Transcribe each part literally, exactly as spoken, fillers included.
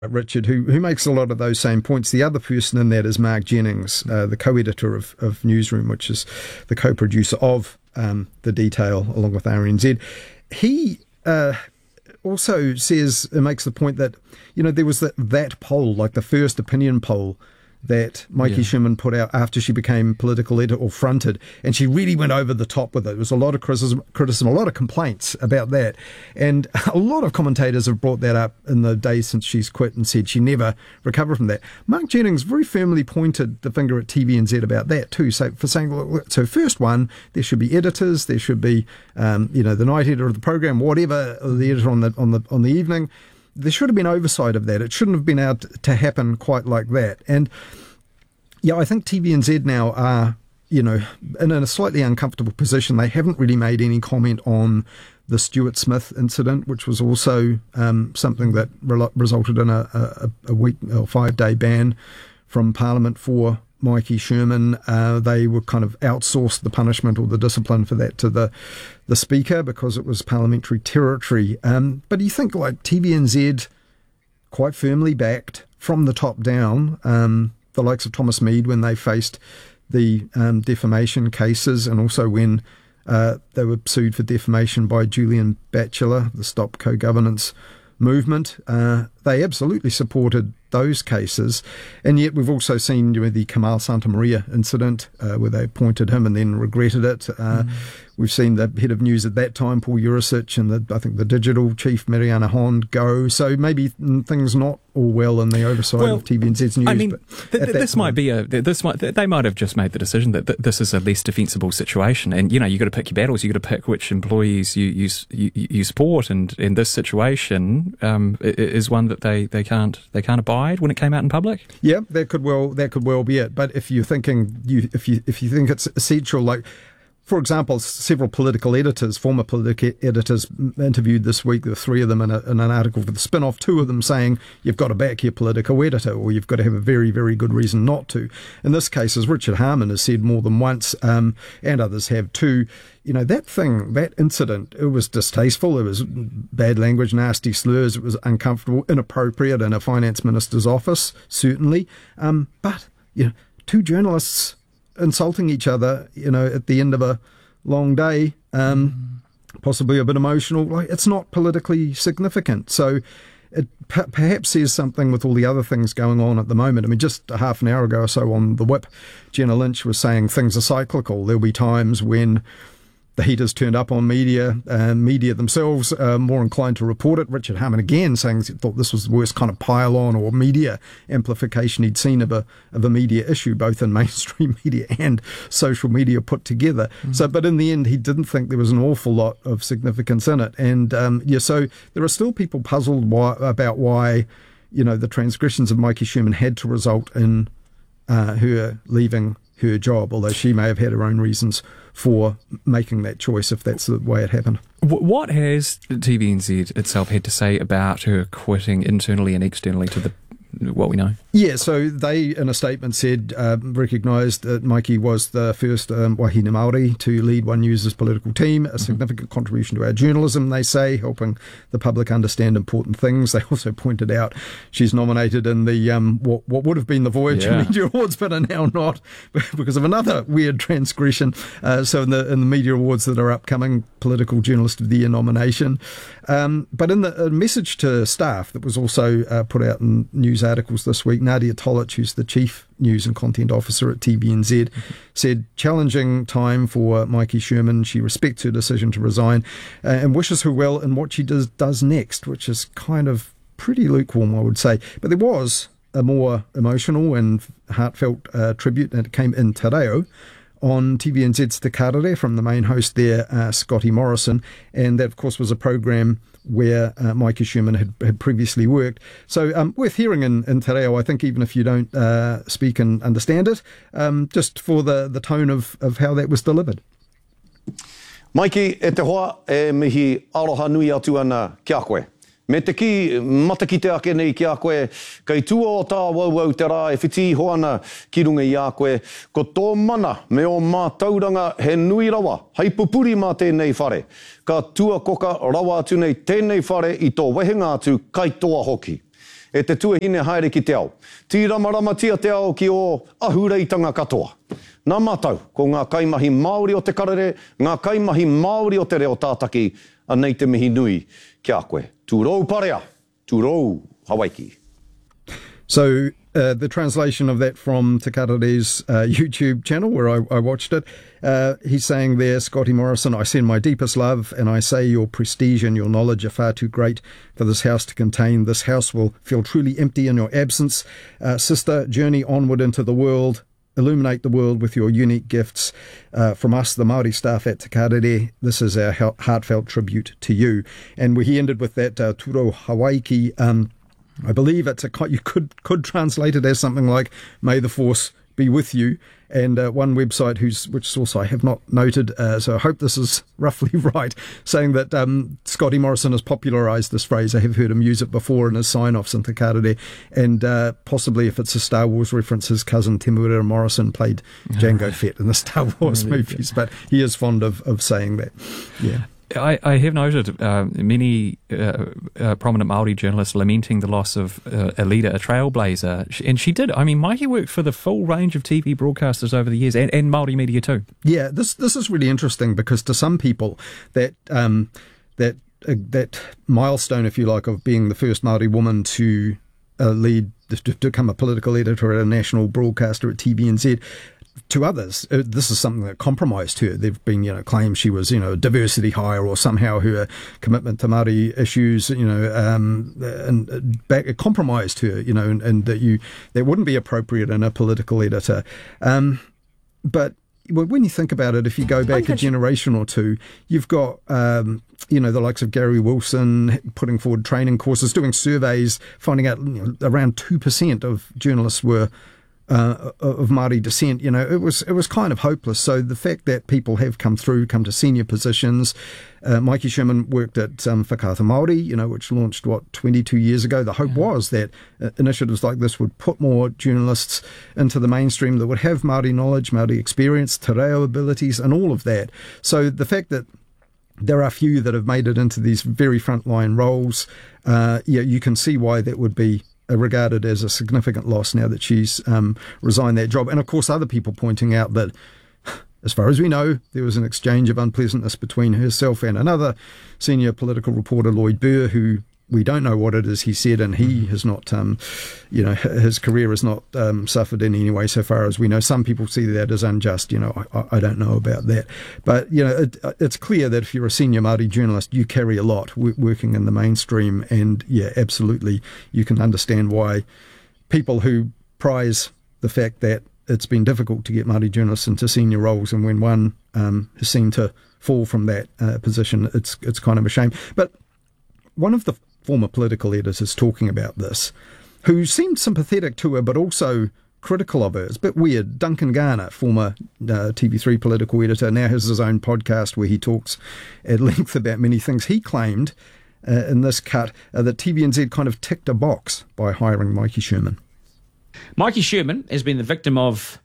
Richard, who who makes a lot of those same points. The other person in that is Mark Jennings, uh, the co-editor of, of Newsroom, which is the co-producer of um, The Detail, along with R N Z. He uh, also says, and makes the point that, you know, there was that, that poll, like the first opinion poll, that Maiki yeah. Sherman put out after she became political editor or fronted, and she really went over the top with it. There was a lot of criticism, criticism, a lot of complaints about that, and a lot of commentators have brought that up in the days since she's quit and said she never recovered from that. Mark Jennings very firmly pointed the finger at T V N Z about that too, so for saying, look, so first one, there should be editors, there should be, um, you know, the night editor of the program, whatever, the editor on the on the on the evening. There should have been oversight of that. It shouldn't have been able to happen quite like that. And yeah, I think T V N Z now are, you know, in a slightly uncomfortable position. They haven't really made any comment on the Stuart Smith incident, which was also um, something that re- resulted in a, a, a week or five day ban from Parliament for Maiki Sherman. Uh, they were kind of outsourced the punishment or the discipline for that to the the Speaker because it was parliamentary territory. Um, but you think like T V N Z quite firmly backed from the top down um, the likes of Thomas Mead when they faced the um, defamation cases, and also when uh, they were sued for defamation by Julian Batchelor, the Stop Co-Governance movement. Uh, they absolutely supported those cases, and yet we've also seen, you know, the Kamal Santamaria incident uh, where they appointed him and then regretted it. Uh, mm. We've seen the head of news at that time, Paul Jurisic, and the, I think the digital chief, Mariana Hond, go. So maybe things not all well in the oversight well, of T V N Z's news. I mean, but th- th- this time, might be a this might they might have just made the decision that th- this is a less defensible situation, and you know you got to pick your battles. You got to pick which employees you you you, you support, and in this situation um, is one that they, they can't they can't abide when it came out in public. Yeah, that could well that could well be it. But if you're thinking you if you if you think it's essential, like, for example, several political editors, former political editors, interviewed this week, the three of them in, a, in an article for the Spin-Off, two of them saying you've got to back your political editor, or you've got to have a very, very good reason not to. In this case, as Richard Harman has said more than once, um, and others have too, you know, that thing, that incident, it was distasteful, it was bad language, nasty slurs, it was uncomfortable, inappropriate in a finance minister's office, certainly. Um, but, you know, two journalists insulting each other, you know, at the end of a long day, um, possibly a bit emotional, like, it's not politically significant. So it p- perhaps says something with all the other things going on at the moment. I mean, just a half an hour ago or so on The Whip, Jenna Lynch was saying things are cyclical. There'll be times when the heat has turned up on media, uh, media themselves are more inclined to report it. Richard Harman again saying he thought this was the worst kind of pile-on or media amplification he'd seen of a of a media issue, both in mainstream media and social media put together. Mm. So, but in the end, he didn't think there was an awful lot of significance in it. And um, yeah, so there are still people puzzled why, about why, you know, the transgressions of Maiki Sherman had to result in uh, her leaving her job, although she may have had her own reasons for making that choice if that's the way it happened. What has T V N Z itself had to say about her quitting internally and externally to the what we know? Yeah, so they, in a statement, said, uh, recognised that Maiki was the first um, Wahine Māori to lead One News's political team, a significant mm-hmm. contribution to our journalism, they say, helping the public understand important things. They also pointed out she's nominated in the um, what, what would have been the Voyager yeah. Media Awards, but are now not, because of another weird transgression. Uh, so in the in the Media Awards that are upcoming, Political Journalist of the Year nomination. Um, but in the a message to staff that was also uh, put out in news articles this week, Nadia Tolich, who's the Chief News and Content Officer at T V N Z, mm-hmm. said, challenging time for Maiki Sherman. She respects her decision to resign uh, and wishes her well in what she does, does next, which is kind of pretty lukewarm, I would say. But there was a more emotional and heartfelt uh, tribute, and it came in Te Reo on T V N Z's Te Karere from the main host there, uh, Scotty Morrison, and that, of course, was a program where uh, Maiki Sherman had, had previously worked. So um, worth hearing in, in Te Reo, I think, even if you don't uh, speak and understand it, um, just for the, the tone of, of how that was delivered. Maiki, e te hoa e mihi aroha nui atu ana kia koe. Me te ki, mataki te ake nei ki a koe, kei tua o tā wauwau te rā e whiti hoana ki runga i a koe, ko tō mana me o mā tauranga he nui rawa, hei pupuri mā tēnei whare. Ka tua koka rawa atu nei tēnei whare i tō wehenga atu kai toa hoki. e te tuahine haere ki te ao. Tīramarama tia te ao ki o ahureitanga katoa. Nā mātou, ko ngā kaimahi Māori o te karere, ngā kaimahi Māori o te reo tātaki, anei te mihi nui ki a koe. Tūrou parea, tūrou Hawaiki. So uh, the translation of that from Te Karare's uh, YouTube channel, where I, I watched it, uh, he's saying there, Scotty Morrison, I send my deepest love, and I say your prestige and your knowledge are far too great for this house to contain. This house will feel truly empty in your absence. Uh, sister, journey onward into the world. Illuminate the world with your unique gifts. Uh, from us, the Māori staff at Te Karere, this is our heartfelt tribute to you. And he ended with that uh, Tūrou Hawaiki. Um, I believe it's a you could could translate it as something like "May the Force be with you." And uh, one website, whose which source I have not noted, uh, so I hope this is roughly right, saying that um, Scotty Morrison has popularised this phrase. I have heard him use it before in his sign-offs in Te Karere, and uh, possibly if it's a Star Wars reference, his cousin Temuera Morrison played Jango Fett in the Star Wars movies, but he is fond of, of saying that. Yeah. I, I have noted uh, many uh, uh, prominent Māori journalists lamenting the loss of uh, a leader, a trailblazer, and she did. I mean, Maiki worked for the full range of T V broadcasters over the years, and, and Māori media too. Yeah, this this is really interesting because to some people that um, that uh, that milestone, if you like, of being the first Māori woman to uh, lead to become a political editor at a national broadcaster at T V N Z. To others, this is something that compromised her. They've been, you know, claimed she was, you know, a diversity hire, or somehow her commitment to Māori issues, you know, um, and back, compromised her, you know, and, and that you that wouldn't be appropriate in a political editor. Um, but when you think about it, if you go back a generation or two, you've got, um, you know, the likes of Gary Wilson putting forward training courses, doing surveys, finding out, you know, around two percent of journalists were Uh, of Māori descent. You know, it was it was kind of hopeless. So the fact that people have come through, come to senior positions. Uh, Maiki Sherman worked at um, Whakaata Māori, you know, which launched, what, twenty-two years ago. The hope yeah. was that uh, initiatives like this would put more journalists into the mainstream that would have Māori knowledge, Māori experience, te reo abilities, and all of that. So the fact that there are few that have made it into these very frontline roles, uh, yeah, you can see why that would be regarded as a significant loss now that she's um, resigned that job. And of course, other people pointing out that, as far as we know, there was an exchange of unpleasantness between herself and another senior political reporter, Lloyd Burr, who we don't know what it is he said, and he has not, um, you know, his career has not um, suffered in any way so far as we know. Some people see that as unjust. You know, I, I don't know about that. But, you know, it, it's clear that if you're a senior Māori journalist, you carry a lot w- working in the mainstream. And, yeah, absolutely, you can understand why people who prize the fact that it's been difficult to get Māori journalists into senior roles, and when one um, has seemed to fall from that uh, position, it's it's kind of a shame. But one of the former political editors talking about this, who seemed sympathetic to her but also critical of her. It's a bit weird. Duncan Garner, former uh, T V three political editor, now has his own podcast where he talks at length about many things. He claimed uh, in this cut uh, that T V N Z kind of ticked a box by hiring Maiki Sherman. Maiki Sherman has been the victim of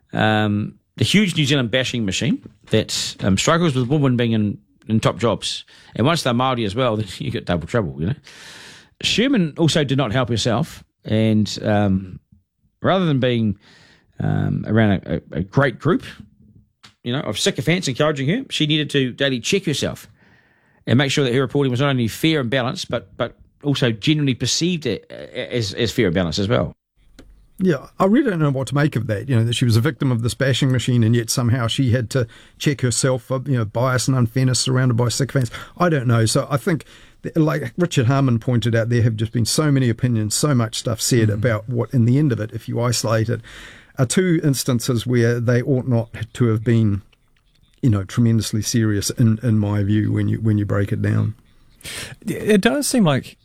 um, the huge New Zealand bashing machine that um, struggles with women being in in top jobs. And once they're Māori as well, then you get double trouble, you know. Sherman also did not help herself, and um, rather than being um, around a, a, a great group, you know, of sycophants encouraging her, she needed to daily check herself and make sure that her reporting was not only fair and balanced, but but also genuinely perceived as, as fair and balanced as well. Yeah, I really don't know what to make of that, you know, that she was a victim of this bashing machine and yet somehow she had to check herself for, you know, bias and unfairness surrounded by sycophants. I don't know. So I think, that, like Richard Harman pointed out, there have just been so many opinions, so much stuff said mm. about what, in the end of it, if you isolate it, are two instances where they ought not to have been, you know, tremendously serious, in, in my view, when you when you break it down. It does seem like,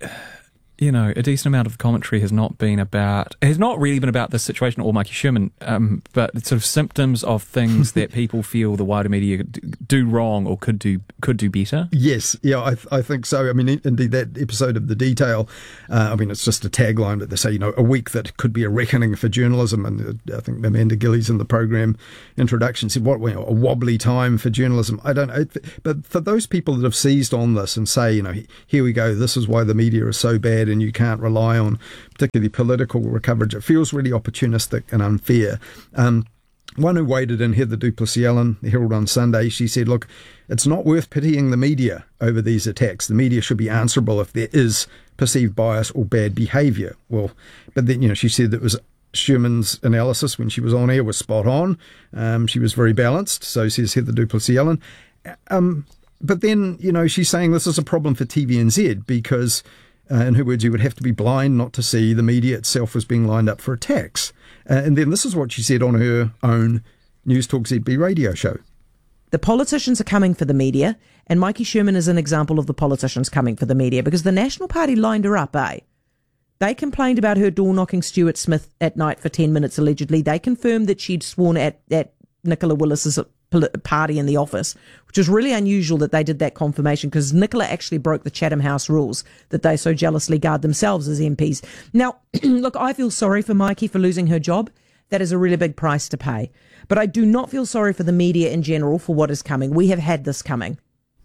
you know, a decent amount of commentary has not been about, has not really been about this situation or Maiki Sherman, um, but it's sort of symptoms of things that people feel the wider media do wrong or could do could do better. Yes, yeah, I, th- I think so. I mean, indeed, that episode of The Detail, uh, I mean, it's just a tagline that they say, you know, a week that could be a reckoning for journalism. And uh, I think Amanda Gillies in the program introduction said, what, you know, a wobbly time for journalism. I don't know. But for those people that have seized on this and say, you know, here we go, this is why the media is so bad, and you can't rely on particularly political coverage. It feels really opportunistic and unfair. Um, One who waded in, Heather du Plessis-Allen, the Herald on Sunday, she said, look, it's not worth pitying the media over these attacks. The media should be answerable if there is perceived bias or bad behaviour. Well, but then, you know, she said that was Sherman's analysis when she was on air was spot on. Um, she was very balanced, so says Heather du Plessis-Allen. Um, but then, you know, she's saying this is a problem for T V N Z because, uh, in her words, you would have to be blind not to see the media itself was being lined up for attacks. Uh, and then this is what she said on her own News Talk Z B radio show. The politicians are coming for the media, and Mikey Sherman is an example of the politicians coming for the media because the National Party lined her up, eh? They complained about her door-knocking Stuart Smith at night for ten minutes, allegedly. They confirmed that she'd sworn at, at Nicola Willis's party in the office, which is really unusual that they did that confirmation because Nicola actually broke the Chatham House rules that they so jealously guard themselves as M Ps. Now, look, I feel sorry for Mikey for losing her job. That is a really big price to pay. But I do not feel sorry for the media in general for what is coming. We have had this coming.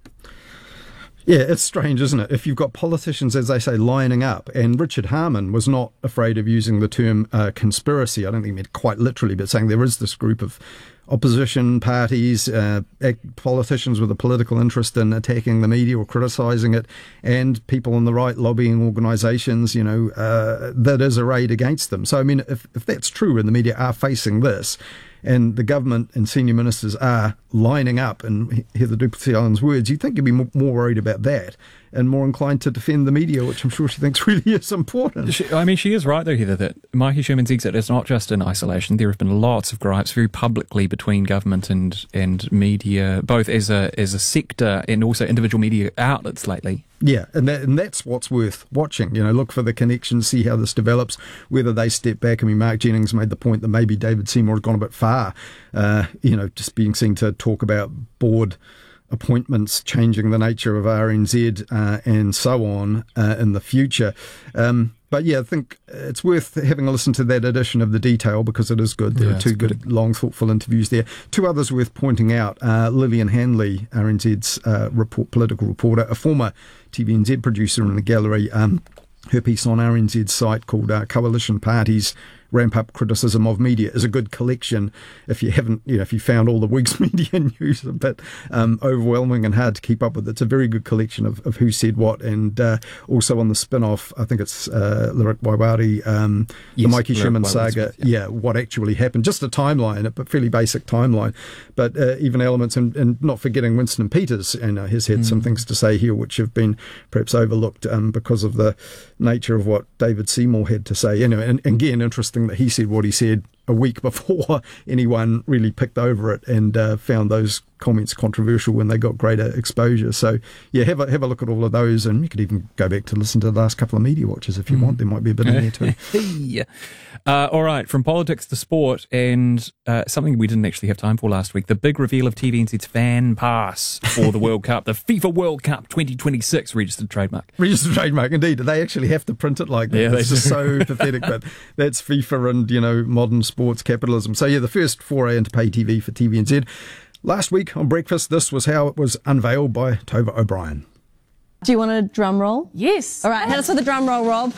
Yeah, it's strange, isn't it? If you've got politicians, as they say, lining up, and Richard Harman was not afraid of using the term uh, conspiracy. I don't think he meant quite literally, but saying there is this group of opposition parties, uh, politicians with a political interest in attacking the media or criticising it, and people on the right lobbying organisations, you know, uh, that is arrayed against them. So, I mean, if, if that's true and the media are facing this, and the government and senior ministers are lining up, and Heather du Plessis-Allen's words, you'd think you'd be more worried about that and more inclined to defend the media, which I'm sure she thinks really is important. She, I mean, she is right, though, Heather, that Mikey Sherman's exit is not just in isolation. There have been lots of gripes very publicly between government and, and media, both as a as a sector and also individual media outlets lately. Yeah, and that, and that's what's worth watching. You know, look for the connections, see how this develops, whether they step back. I mean, Mark Jennings made the point that maybe David Seymour had gone a bit far, uh, you know, just being seen to talk about board appointments changing the nature of R N Z uh, and so on uh, in the future. Um, but yeah, I think it's worth having a listen to that edition of The Detail because it is good. There yeah, are two good, good, long, thoughtful interviews there. Two others worth pointing out. Uh, Lillian Hanley, R N Z's uh, report, political reporter, a former T V N Z producer in the gallery. Um, her piece on R N Z's site called uh, Coalition Parties Ramp Up Criticism of Media is a good collection. If you haven't, you know, if you found all the week's media news a bit um, overwhelming and hard to keep up with, it's a very good collection of, of who said what. And uh, also on the spin-off, I think it's uh, Lyric Waiwari, um, yes, the Mikey Sherman saga, Smith, yeah. yeah, what actually happened. Just a timeline, a fairly basic timeline, but uh, even elements, and, and not forgetting Winston Peters, you know, has had mm. some things to say here which have been perhaps overlooked um, because of the nature of what David Seymour had to say. Anyway, and, and again, interesting that he said what he said a week before anyone really picked over it and uh, found those comments controversial when they got greater exposure. So yeah, have a have a look at all of those, and you could even go back to listen to the last couple of Media Watches if you mm. want. There might be a bit in there too. yeah. Uh, all right, from politics to sport, and uh, something we didn't actually have time for last week, the big reveal of T V N Z's fan pass for the World Cup, the FIFA World Cup twenty twenty-six registered trademark. Registered trademark, indeed. They actually have to print it like that. Yeah, it's just so pathetic, but that's FIFA and, you know, modern sports capitalism. So yeah, the first foray into pay T V for T V N Z. Last week on Breakfast, this was how it was unveiled by Tova O'Brien. Do you want a drum roll? Yes. All right, hit us with a drum roll, Rob.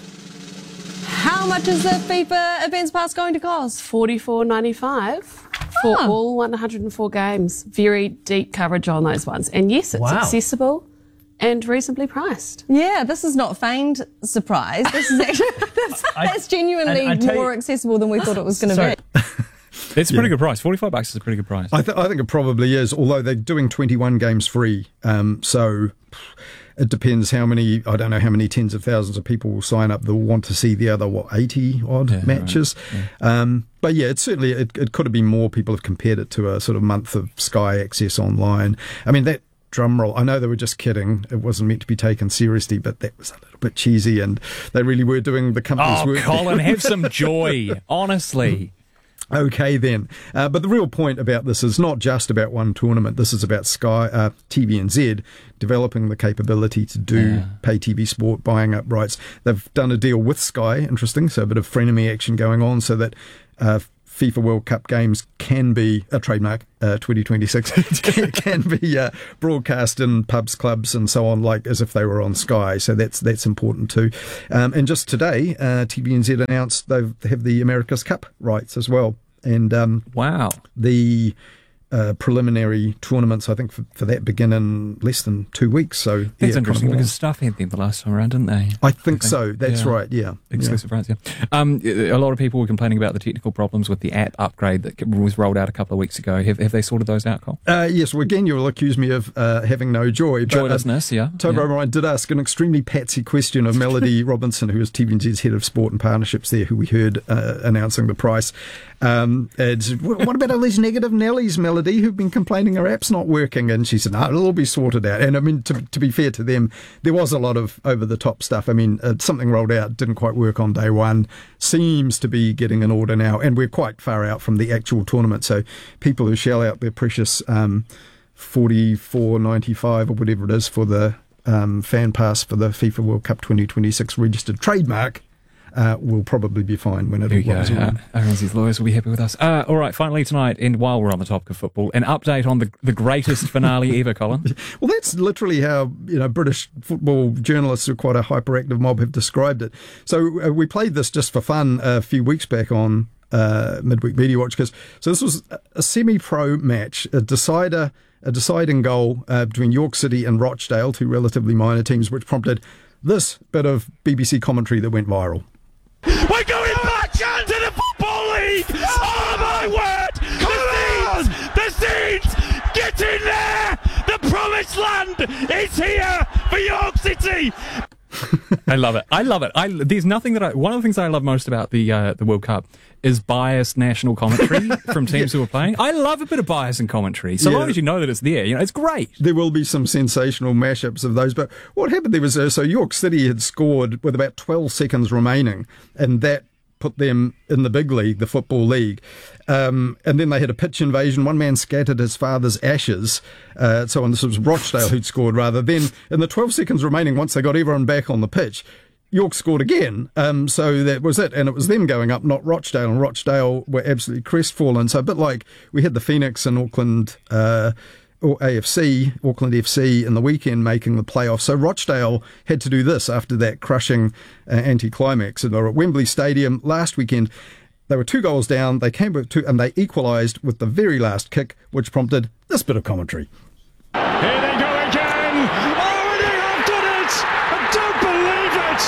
How much is the FIFA Events Pass going to cost? forty-four ninety-five for oh. all one hundred and four games. Very deep coverage on those ones. And yes, it's wow. accessible and reasonably priced. Yeah, this is not feigned surprise. This is actually, that's, I, that's genuinely I, I more you, accessible than we thought it was going to be. It's a pretty yeah. good price. forty-five bucks is a pretty good price. I, th- I think it probably is, although they're doing twenty-one games free. Um, so it depends how many, I don't know how many tens of thousands of people will sign up that will want to see the other, what, eighty odd yeah, matches. Right. Yeah. Um, but yeah, it's certainly, it, it could have been more. People have compared it to a sort of month of Sky Access online. I mean, that drum roll, I know they were just kidding. It wasn't meant to be taken seriously, but that was a little bit cheesy, and they really were doing the company's oh, work. Oh, Colin, have some joy, honestly. Okay then, uh, but the real point about this is not just about one tournament. This is about Sky, uh, T V N Z developing the capability to do yeah. pay T V sport, buying up rights. They've done a deal with Sky, interesting, so a bit of frenemy action going on, so that uh, FIFA World Cup games can be a trademark uh, twenty twenty-six can, can be uh, broadcast in pubs, clubs, and so on, like as if they were on Sky. So that's that's important too. Um, and just today, uh, T V N Z announced they have the America's Cup rights as well. And um, wow, the uh, preliminary tournaments, I think, for, for that begin in less than two weeks. So that's yeah, interesting kind of because Stuff had them the last time around, didn't they? I think, I think so. That's yeah. right. Yeah, exclusive rights. Yeah. Um, a lot of people were complaining about the technical problems with the app upgrade that was rolled out a couple of weeks ago. Have, have they sorted those out, Cole? Uh, yes. Well, again, you'll accuse me of uh, having no joy. But, Joylessness. Uh, yeah. Toby yeah. O'Brien did ask an extremely patsy question of Melody Robinson, who is T V N Z's head of sport and partnerships there, who we heard uh, announcing the price. Um, and said, what about all these negative Nellies, Melody, who've been complaining our app's not working? And she said, no, it'll all be sorted out. And I mean, to, to be fair to them, there was a lot of over-the-top stuff. I mean, uh, something rolled out, didn't quite work on day one, seems to be getting an order now, and we're quite far out from the actual tournament. So people who shell out their precious um, forty-four ninety-five or whatever it is for the um, fan pass for the FIFA World Cup twenty twenty-six registered trademark, Uh, we'll probably be fine when it all goes around. R N Z's lawyers will be happy with us. Uh, all right, finally tonight, and while we're on the topic of football, an update on the the greatest finale ever, Colin. Well, that's literally how you know British football journalists, who are quite a hyperactive mob, have described it. So uh, we played this just for fun a few weeks back on uh, Midweek Media Watch. Cause, so this was a semi-pro match, a decider, a deciding goal uh, between York City and Rochdale, two relatively minor teams, which prompted this bit of B B C commentary that went viral. We're going back to the Football League! Oh my word! The Seeds! The Seeds! Get in there! The promised land is here for York City! I love it. I love it. I, there's nothing that I... One of the things I love most about the uh, the World Cup is biased national commentary from teams yeah. who are playing. I love a bit of bias in commentary, so yeah. long as you know that it's there. You know, it's great. There will be some sensational mashups of those, but what happened there was, uh, so York City had scored with about twelve seconds remaining, and that put them in the big league, the Football League. Um, and then they had a pitch invasion. One man scattered his father's ashes. Uh, so on, this was Rochdale who'd scored rather. Then in the twelve seconds remaining, once they got everyone back on the pitch, York scored again. Um, so that was it. And it was them going up, not Rochdale. And Rochdale were absolutely crestfallen. So a bit like we had the Phoenix and Auckland uh, or A F C, Auckland F C in the weekend making the playoffs. So Rochdale had to do this after that crushing uh, anticlimax. And they were at Wembley Stadium last weekend. They were two goals down. They came back two, and they equalised with the very last kick, which prompted this bit of commentary. Here they go again! Oh, they have done it! I don't believe it!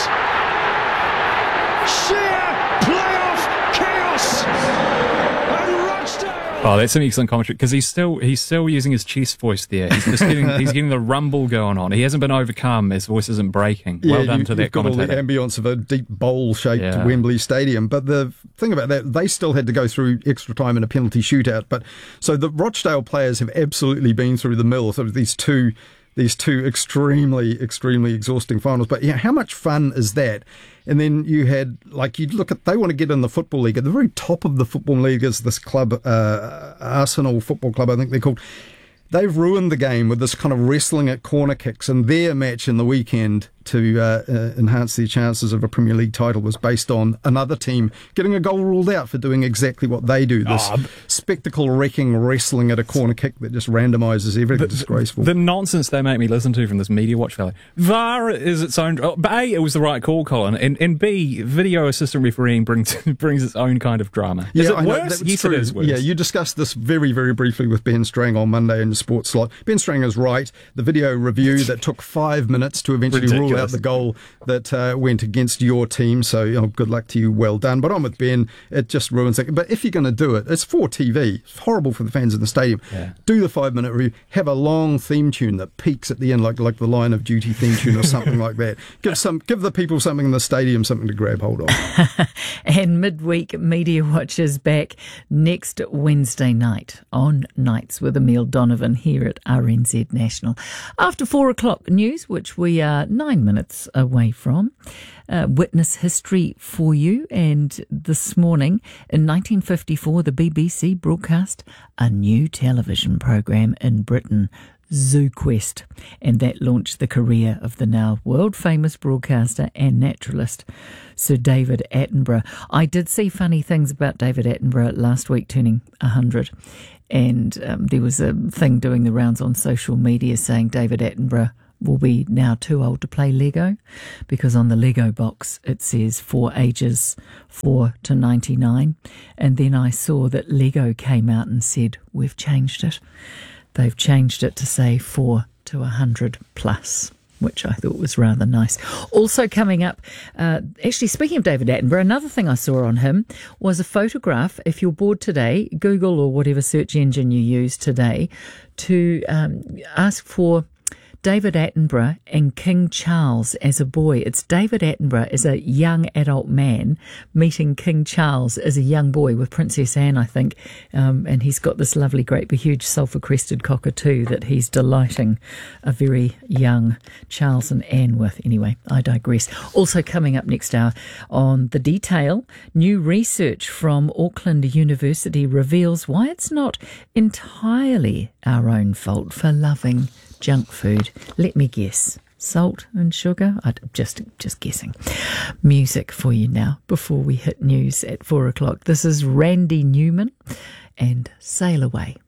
Sheer playoff chaos! And Rochdale! Oh, that's some excellent commentary because he's still he's still using his chest voice there. He's just getting he's getting the rumble going on. He hasn't been overcome. His voice isn't breaking. Well yeah, done you, to that you've got commentator. all the ambience of a deep bowl-shaped yeah. Wembley Stadium. But the thing about that, they still had to go through extra time in a penalty shootout. But so the Rochdale players have absolutely been through the mill. So these two. These two extremely, extremely exhausting finals. But yeah, how much fun is that? And then you had, like, you look at, they want to get in the Football League. At the very top of the Football League is this club, uh, Arsenal Football Club, I think they're called. They've ruined the game with this kind of wrestling at corner kicks, and their match in the weekend to uh, uh, enhance their chances of a Premier League title was based on another team getting a goal ruled out for doing exactly what they do, this oh, spectacle-wrecking wrestling at a corner kick that just randomises everything. The, disgraceful. The nonsense they make me listen to from this Media Watch fellow. V A R is its own... Oh, A, it was the right call, Colin, and, and B, video assistant refereeing brings brings its own kind of drama. Is yeah, it worse? Yes, true. it is worse. Yeah, you discussed this very, very briefly with Ben Strang on Monday in the Sports Slot. Ben Strang is right. The video review that took five minutes to eventually Ridiculous. rule out the goal that uh, went against your team. So, you know, good luck to you. Well done. But I'm with Ben. It just ruins it. But if you're going to do it, it's for T V. It's horrible for the fans in the stadium. Yeah. Do the five-minute review. Have a long theme tune that peaks at the end, like like the Line of Duty theme tune or something like that. Give some, give the people something in the stadium, something to grab hold of. And Midweek Media Watch is back next Wednesday night on Nights with Emile Donovan here at R N Z National. After four o'clock news, which we are nine minutes away from, uh, witness history for you. And this morning in nineteen fifty-four, the B B C broadcast a new television program in Britain, ZooQuest, and that launched the career of the now world-famous broadcaster and naturalist Sir David Attenborough. I did see funny things about David Attenborough last week turning one hundred, and um, there was a thing doing the rounds on social media saying David Attenborough will be now too old to play Lego, because on the Lego box it says for ages four to ninety-nine, and then I saw that Lego came out and said we've changed it. They've changed it to say four to one hundred plus, which I thought was rather nice. Also coming up, uh, actually speaking of David Attenborough, another thing I saw on him was a photograph. If you're bored today, Google or whatever search engine you use today to um, ask for David Attenborough and King Charles as a boy. It's David Attenborough as a young adult man meeting King Charles as a young boy with Princess Anne, I think. Um, and he's got this lovely, great, big, huge sulphur-crested cockatoo that he's delighting a very young Charles and Anne with. Anyway, I digress. Also coming up next hour on The Detail, new research from Auckland University reveals why it's not entirely our own fault for loving junk food. Let me guess. Salt and sugar? I'm just, just guessing. Music for you now before we hit news at four o'clock. This is Randy Newman and Sail Away.